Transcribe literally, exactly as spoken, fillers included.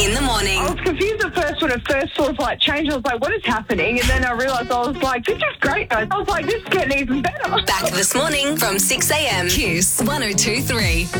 in the morning. I was confused at first when it first sort of like changed. I was like, what is happening? And then I realised I was like, this is great. I was like, this is getting even better. Back this morning from six a.m. Kiss one oh two three.